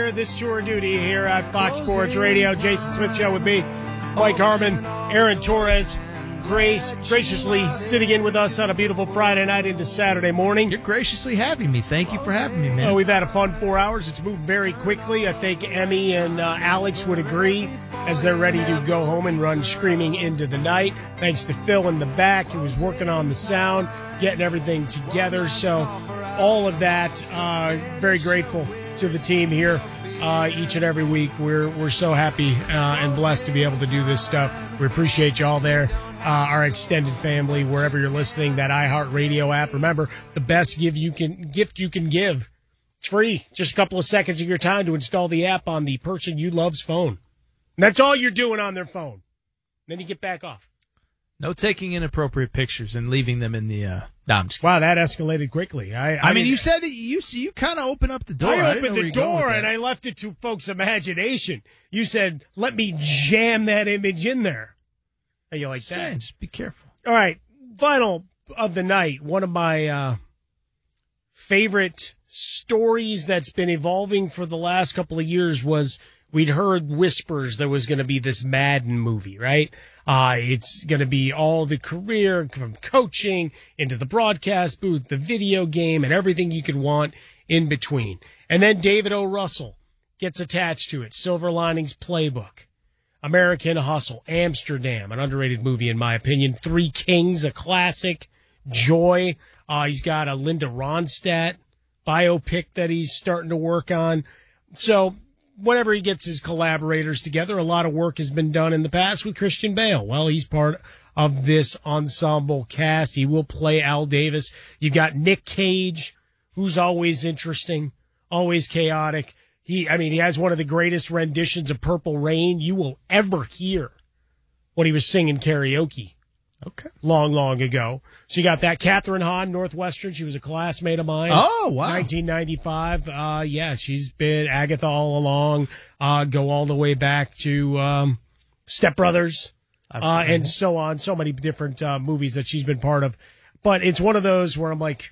here. This tour of duty here at Fox Sports Radio. Jason Smith Show with me, Mike Harmon, Aaron Torres, graciously sitting in with us on a beautiful Friday night into Saturday morning. You're graciously having me. Thank you for having me, man. We've had a fun 4 hours. It's moved very quickly. I think Emmy and Alex would agree as they're ready to go home and run screaming into the night. Thanks to Phil in the back, who was working on the sound, getting everything together. So all of that, very grateful to the team here each and every week. We're so happy and blessed to be able to do this stuff. We appreciate you all there. Our extended family, wherever you're listening, that iHeartRadio app. Remember, the best gift you can give. It's free. Just a couple of seconds of your time to install the app on the person you love's phone. And that's all you're doing on their phone. Then you get back off. No taking inappropriate pictures and leaving them in the I'm just kidding. Wow, that escalated quickly. I mean, you said you kind of opened up the door. I opened the door and I left it to folks' imagination. You said, let me jam that image in there. How you like that? Just be careful. All right, final of the night. One of my favorite stories that's been evolving for the last couple of years was we'd heard whispers there was going to be this Madden movie, right? It's going to be all the career from coaching into the broadcast booth, the video game, and everything you could want in between. And then David O. Russell gets attached to it. Silver Linings Playbook. American Hustle, Amsterdam, an underrated movie in my opinion. Three Kings, a classic. Joy. He's got a Linda Ronstadt biopic that he's starting to work on. So whenever he gets his collaborators together, a lot of work has been done in the past with Christian Bale. Well, he's part of this ensemble cast. He will play Al Davis. You've got Nick Cage, who's always interesting, always chaotic. He has one of the greatest renditions of Purple Rain you will ever hear when he was singing karaoke. Okay. Long ago. So you got that. Catherine Hahn, Northwestern. She was a classmate of mine. Oh, wow. 1995. She's been Agatha all along. Go all the way back to Step Brothers and so on. So many different movies that she's been part of. But it's one of those where I'm like,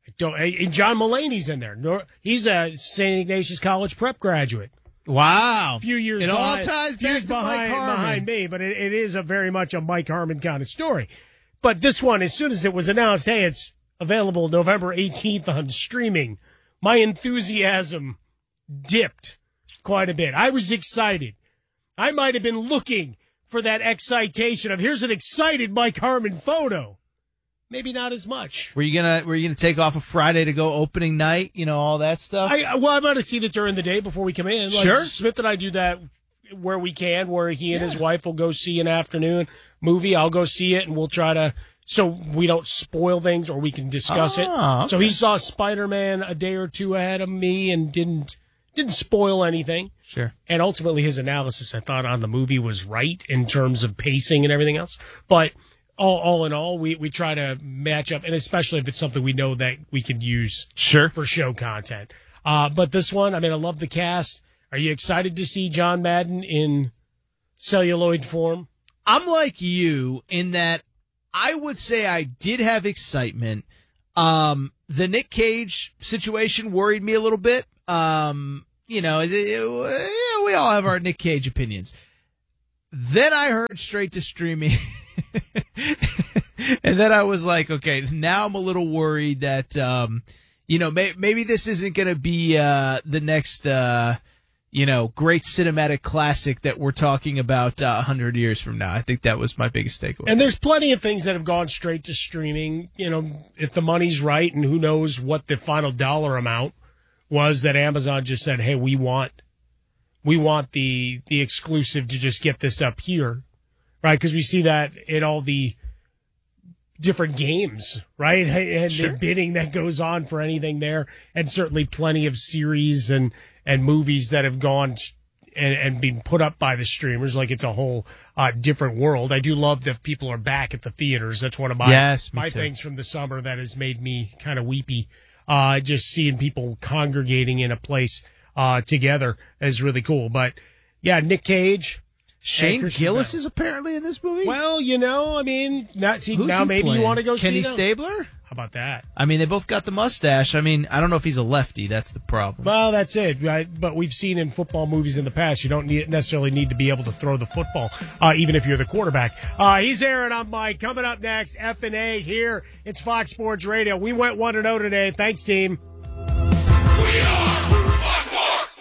John Mulaney's in there. He's a St. Ignatius College prep graduate. Wow. A few years it behind, all ties back to Mike Harmon. Behind me, but it is very much a Mike Harmon kind of story. But this one, as soon as it was announced, hey, it's available November 18th on streaming, my enthusiasm dipped quite a bit. I was excited. I might have been looking for that excitation of here's an excited Mike Harmon photo. Maybe not as much. Were you gonna take off a Friday to go opening night? You know, all that stuff. I might have seen it during the day before we come in. Sure. Smith and I do that where we can, where he and his wife will go see an afternoon movie. I'll go see it, and we'll try to so we don't spoil things, or we can discuss it. Okay. So he saw Spider-Man a day or two ahead of me and didn't spoil anything. Sure. And ultimately, his analysis, I thought, on the movie was right in terms of pacing and everything else, but. All in all, we try to match up, and especially if it's something we know that we could use for show content. But this one, I love the cast. Are you excited to see John Madden in celluloid form? I'm like you in that I would say I did have excitement. The Nick Cage situation worried me a little bit. We all have our Nick Cage opinions. Then I heard straight to streaming. And then I was like, okay, now I'm a little worried that, maybe this isn't going to be the next, great cinematic classic that we're talking about 100 years from now. I think that was my biggest takeaway. And there's plenty of things that have gone straight to streaming, if the money's right, and who knows what the final dollar amount was that Amazon just said, hey, we want the exclusive to just get this up here. Right, because we see that in all the different games, right? And the bidding that goes on for anything there, and certainly plenty of series and movies that have gone and been put up by the streamers. Like it's a whole different world. I do love that people are back at the theaters. That's one of my things from the summer that has made me kind of weepy. Just seeing people congregating in a place together is really cool. But yeah, Nick Cage. Shane Gillis is apparently in this movie? Well, now maybe playing? you want to go Kenny see Stabler? How about that? I mean, they both got the mustache. I mean, I don't know if he's a lefty. That's the problem. Well, that's it. But we've seen in football movies in the past, you don't necessarily need to be able to throw the football, even if you're the quarterback. He's Aaron. I'm Mike. Coming up next, F&A here. It's Fox Sports Radio. We went 1-0 today. Thanks, team. We are Fox Sports.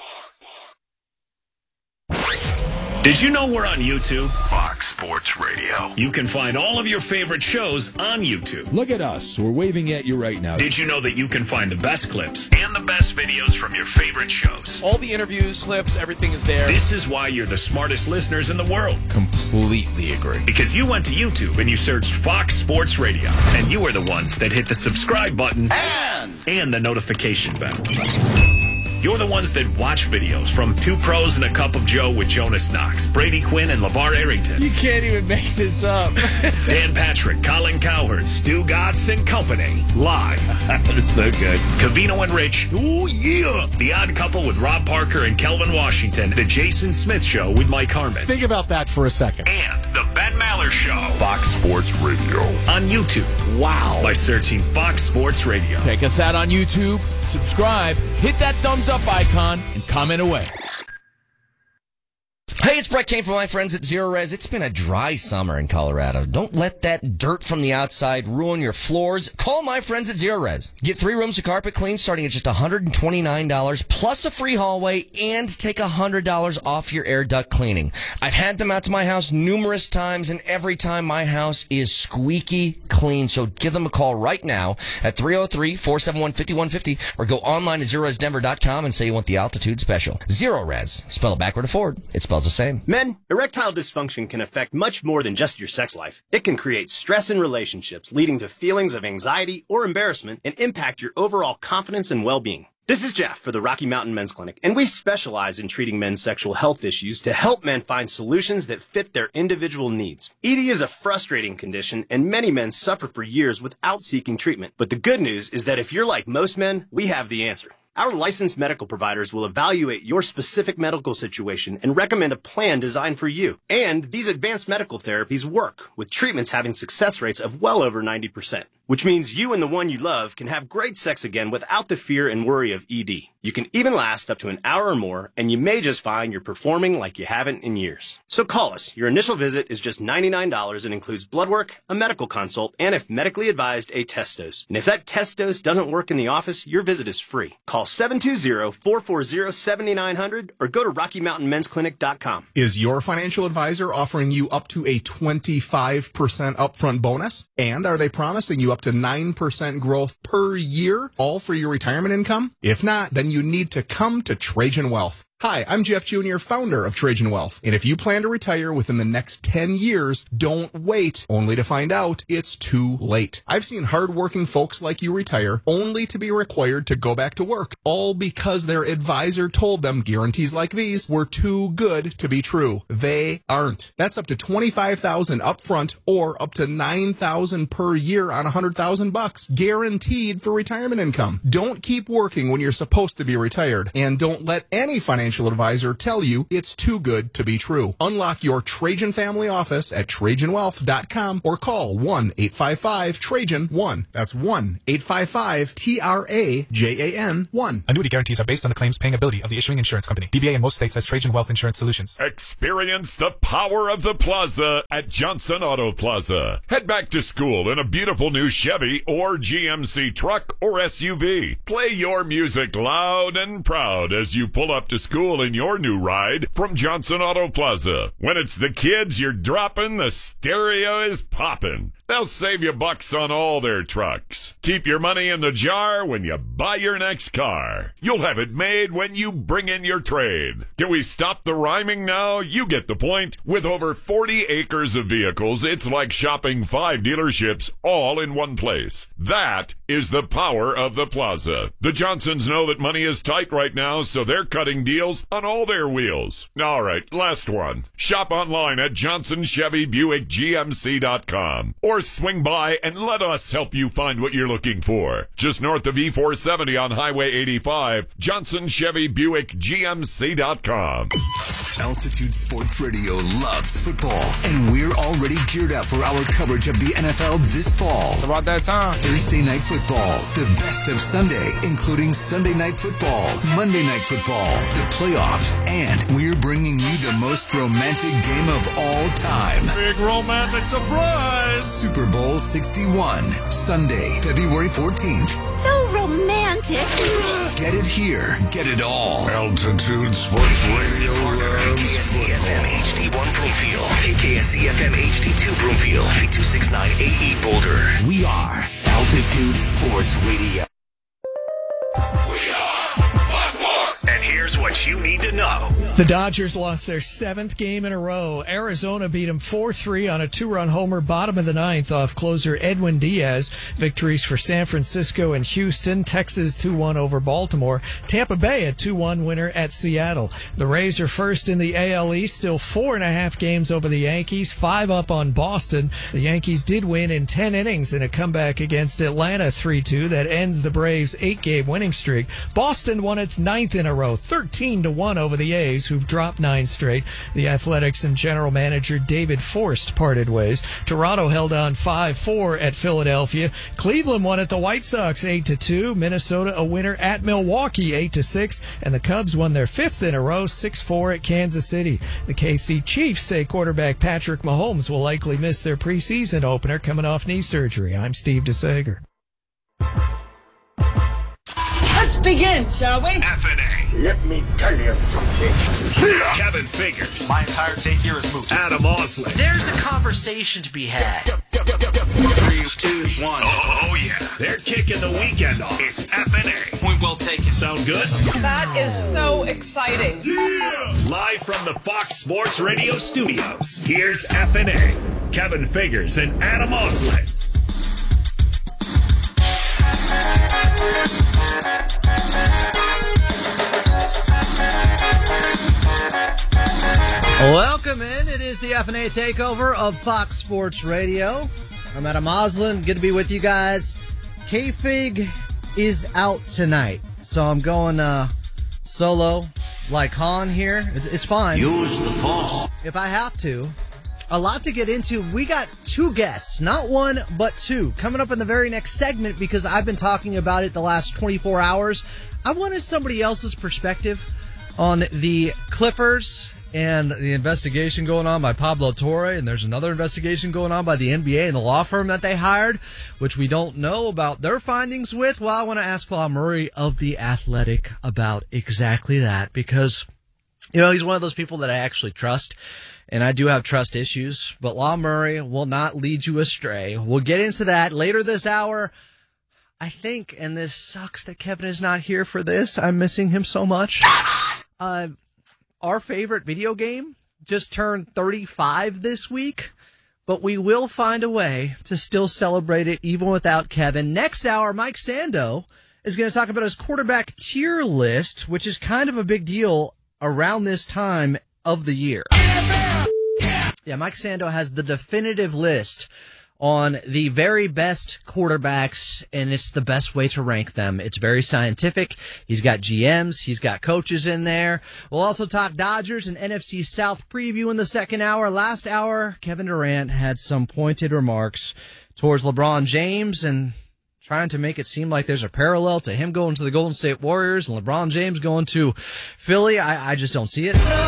Did you know we're on YouTube? Fox Sports Radio. You can find all of your favorite shows on YouTube. Look at us. We're waving at you right now. Did you know that you can find the best clips and the best videos from your favorite shows? All the interviews, clips, everything is there. This is why you're the smartest listeners in the world. Completely agree. Because you went to YouTube and you searched Fox Sports Radio. And you are the ones that hit the subscribe button and the notification bell. You're the ones that watch videos from Two Pros and a Cup of Joe with Jonas Knox, Brady Quinn, and LeVar Arrington. You can't even make this up. Dan Patrick, Colin Cowherd, Stu Gatz, and company. Live. It's so good. Covino and Rich. Oh, yeah. The Odd Couple with Rob Parker and Kelvin Washington. The Jason Smith Show with Mike Harmon. Think about that for a second. And the Ben Maller Show. Fox Sports Radio. On YouTube. Wow. By searching Fox Sports Radio. Check us out on YouTube. Subscribe. Hit that thumbs up icon and comment away. Hey, it's Brett Kane from my friends at Zero Res. It's been a dry summer in Colorado. Don't let that dirt from the outside ruin your floors. Call my friends at Zero Res. Get 3 rooms of carpet clean starting at just $129 plus a free hallway and take $100 off your air duct cleaning. I've had them out to my house numerous times, and every time my house is squeaky clean. So give them a call right now at 303-471-5150 or go online at ZeroResDenver.com and say you want the altitude special. Zero Res. Spell it backward to forward. It spells the same. Men, erectile dysfunction can affect much more than just your sex life. It can create stress in relationships, leading to feelings of anxiety or embarrassment, and impact your overall confidence and well-being. This is Jeff for the Rocky Mountain Men's Clinic, and we specialize in treating men's sexual health issues to help men find solutions that fit their individual needs. ED is a frustrating condition, and many men suffer for years without seeking treatment. But the good news is that if you're like most men, we have the answer. Our licensed medical providers will evaluate your specific medical situation and recommend a plan designed for you. And these advanced medical therapies work, with treatments having success rates of well over 90%. Which means you and the one you love can have great sex again without the fear and worry of ED. You can even last up to an hour or more, and you may just find you're performing like you haven't in years. So call us. Your initial visit is just $99 and includes blood work, a medical consult, and if medically advised, a test dose. And if that test dose doesn't work in the office, your visit is free. Call 720-440-7900 or go to RockyMountainMen'sClinic.com. Is your financial advisor offering you up to a 25% upfront bonus? And are they promising you up to 9% growth per year, all for your retirement income? If not, then you need to come to Trajan Wealth. Hi, I'm Jeff Jr., founder of Trajan Wealth. And if you plan to retire within the next 10 years, don't wait, only to find out it's too late. I've seen hardworking folks like you retire only to be required to go back to work, all because their advisor told them guarantees like these were too good to be true. They aren't. That's up to $25,000 upfront or up to $9,000 per year on $100,000 guaranteed for retirement income. Don't keep working when you're supposed to be retired, and don't let any financial advisor tell you it's too good to be true. Unlock your Trajan family office at TrajanWealth.com or call 1-855-TRAJAN-1. That's 1-855-TRAJAN-1. Annuity guarantees are based on the claims paying ability of the issuing insurance company. DBA in most states has Trajan Wealth Insurance Solutions. Experience the power of the plaza at Johnson Auto Plaza. Head back to school in a beautiful new Chevy or GMC truck or SUV. Play your music loud and proud as you pull up to school in your new ride from Johnson Auto Plaza. When it's the kids you're dropping, the stereo is popping. They'll save you bucks on all their trucks. Keep your money in the jar when you buy your next car. You'll have it made when you bring in your trade. Can we stop the rhyming now? You get the point. With over 40 acres of vehicles, it's like shopping 5 dealerships all in one place. That is the power of the plaza. The Johnsons know that money is tight right now, so they're cutting deals oils on all their wheels. All right, last one. Shop online at JohnsonChevyBuickGMC.com or swing by and let us help you find what you're looking for. Just north of E470 on Highway 85, JohnsonChevyBuickGMC.com. Altitude Sports Radio loves football, and we're already geared up for our coverage of the NFL this fall. It's about that time. Thursday Night Football, the best of Sunday, including Sunday Night Football, Monday Night Football, the playoffs, and we're bringing you the most romantic game of all time. Big romantic surprise! Super Bowl 61, Sunday, February 14th. So romantic. Get it here, get it all. Altitude Sports Radio KSCFM HD1 Broomfield, KSCFM HD2 Broomfield, V269 AE Boulder. We are Altitude Sports Radio. And here's what you need to know. The Dodgers lost their 7th game in a row. Arizona beat them 4-3 on a 2-run homer bottom of the 9th off closer Edwin Diaz. Victories for San Francisco and Houston. Texas 2-1 over Baltimore. Tampa Bay a 2-1 winner at Seattle. The Rays are first in the AL East, still 4.5 games over the Yankees, 5 up on Boston. The Yankees did win in 10 innings in a comeback against Atlanta 3-2 that ends the Braves' 8-game winning streak. Boston won its 9th in a row, 13-1 over the A's, who've dropped 9 straight. The Athletics and general manager David Forst parted ways. Toronto held on 5-4 at Philadelphia. Cleveland won at the White Sox 8-2. Minnesota a winner at Milwaukee 8-6. And the Cubs won their 5th in a row 6-4 at Kansas City. The KC Chiefs say quarterback Patrick Mahomes will likely miss their preseason opener coming off knee surgery. I'm Steve DeSager. Let's begin, shall we? F&A. Let me tell you something. Kevin Figures. My entire take here is moved. Adam Osley. There's a conversation to be had. 3, 2, 1. Oh, yeah. They're kicking the weekend off. It's F&A. Point well taken. Sound good? That is so exciting. Yeah! Live from the Fox Sports Radio studios, here's F&A. Kevin Figures and Adam Osley. Welcome in. It is the F&A takeover of Fox Sports Radio. I'm Adam Oslin. Good to be with you guys. K-Fig is out tonight, so I'm going solo like Han here. It's fine. Use the Force. If I have to. A lot to get into. We got 2 guests, not 1, but 2, coming up in the very next segment because I've been talking about it the last 24 hours. I wanted somebody else's perspective on the Clippers and the investigation going on by Pablo Torre, and there's another investigation going on by the NBA and the law firm that they hired, which we don't know about their findings with. Well, I want to ask Law Murray of The Athletic about exactly that because, you know, he's one of those people that I actually trust, and I do have trust issues, but Law Murray will not lead you astray. We'll get into that later this hour. I think, and this sucks that Kevin is not here for this. I'm missing him so much. Our favorite video game just turned 35 this week, but we will find a way to still celebrate it even without Kevin. Next hour, Mike Sando is going to talk about his quarterback tier list, which is kind of a big deal around this time of the year. Yeah, Mike Sando has the definitive list on the very best quarterbacks, and it's the best way to rank them. It's very scientific. He's got GMs. He's got coaches in there. We'll also talk Dodgers and NFC South preview in the second hour. Last hour, Kevin Durant had some pointed remarks towards LeBron James and trying to make it seem like there's a parallel to him going to the Golden State Warriors and LeBron James going to Philly. I just don't see it.